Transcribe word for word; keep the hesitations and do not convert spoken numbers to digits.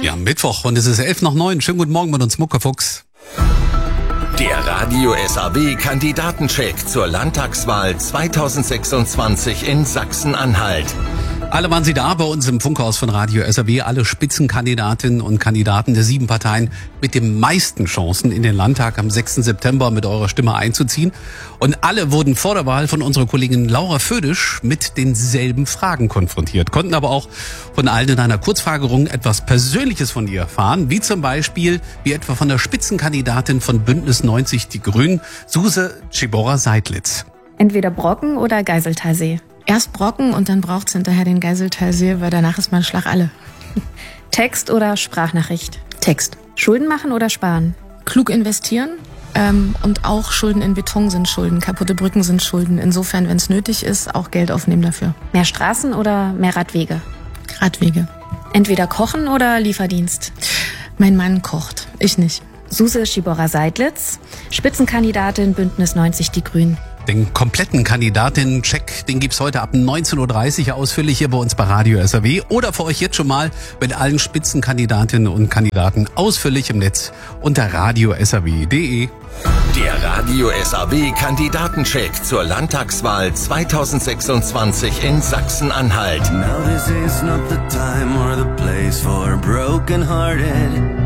Ja, Mittwoch und es ist elf nach neun. Schönen guten Morgen mit uns, Muckefuchs. Der Radio S A W-Kandidatencheck zur Landtagswahl zweitausendsechsundzwanzig in Sachsen-Anhalt. Alle waren Sie da bei uns im Funkhaus von Radio S A W, alle Spitzenkandidatinnen und Kandidaten der sieben Parteien mit den meisten Chancen in den Landtag am sechsten September mit eurer Stimme einzuziehen. Und alle wurden vor der Wahl von unserer Kollegin Laura Födisch mit denselben Fragen konfrontiert, konnten aber auch von allen in einer Kurzfragerung etwas Persönliches von ihr erfahren, wie zum Beispiel, wie etwa von der Spitzenkandidatin von Bündnis neunzig Die Grünen, Suse Tschiborra-Seidlitz. Entweder Brocken oder Geiseltalsee. Erst Brocken und dann braucht's hinterher den Geiseltalsee, weil danach ist man Schlag alle. Text oder Sprachnachricht? Text. Schulden machen oder sparen? Klug investieren ähm, und auch Schulden in Beton sind Schulden, kaputte Brücken sind Schulden. Insofern, wenn es nötig ist, auch Geld aufnehmen dafür. Mehr Straßen oder mehr Radwege? Radwege. Entweder kochen oder Lieferdienst? Mein Mann kocht, ich nicht. Suse Tschiborra-Seidlitz, Spitzenkandidatin Bündnis neunzig Die Grünen. Den kompletten Kandidatinnen-Check, den gibt's heute ab neunzehn Uhr dreißig ausführlich hier bei uns bei Radio S A W oder für euch jetzt schon mal mit allen Spitzenkandidatinnen und Kandidaten ausführlich im Netz unter radio s a w punkt d e. Der Radio S A W-Kandidatencheck zur Landtagswahl zweitausendsechsundzwanzig in Sachsen-Anhalt. Now this is not the time or the place for broken-hearted.